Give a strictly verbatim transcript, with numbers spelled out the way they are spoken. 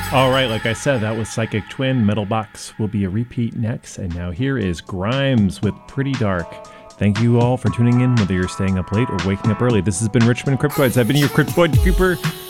All right, like I said, that was Psychic Twin. Metal Box will be a repeat next. And now here is Grimes with Pretty Dark. Thank you all for tuning in, whether you're staying up late or waking up early. This has been Richmond Cryptoids. I've been your Cryptoid Cooper.